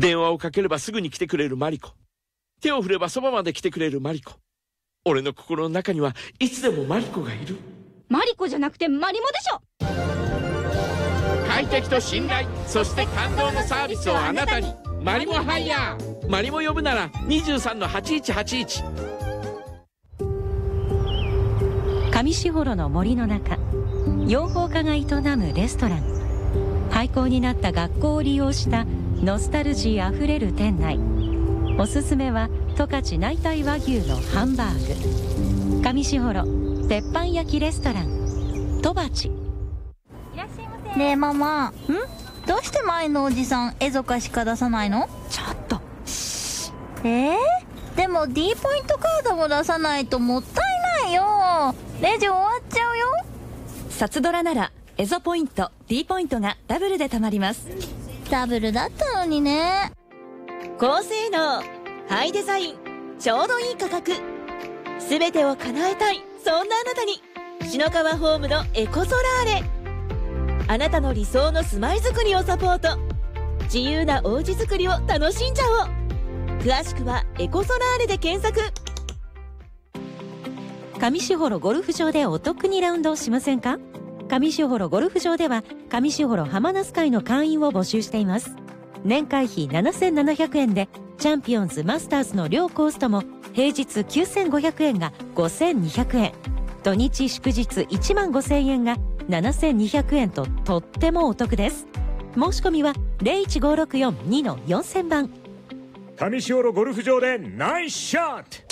電話をかければすぐに来てくれるマリコ。手を振ればそばまで来てくれるマリコ。俺の心の中にはいつでもマリコがいる。 マリコじゃなくてマリモでしょ。 快適と信頼、そして感動のサービスをあなたに。マリモハイヤー。マリモ呼ぶなら23-8181。 上士幌の森の中、養蜂家が営むレストラン。廃校になった学校を利用したノスタルジーあふれる店内。おすすめは十勝内帯和牛のハンバーグ。上士幌鉄板焼きレストランとばち。 ねえママ、どうして前のおじさんエゾカしか出さないの？ ちょっとでも D ポイントカードも出さないともったいないよ。レジ終わっちゃうよ。 札ドラならエゾポイント D ポイントがダブルで貯まります。 ダブルだったのにね。 高性能、ハイデザイン、ちょうどいい価格、すべてを叶えたい、そんなあなたに篠川ホームのエコソラーレ。あなたの理想の住まいづくりをサポート。自由なおうちづくりを楽しんじゃおう。詳しくはエコソラーレで検索。 上士幌ゴルフ場でお得にラウンドをしませんか？上士幌ゴルフ場では上士幌浜那須会の会員を募集しています。年会費7700円でチャンピオンズマスターズの両コースとも平日9500円が5200円、土日祝日15000円が7200円ととってもお得です。申し込みは 01564-2-4000 番。 上士幌ゴルフ場でナイスショット。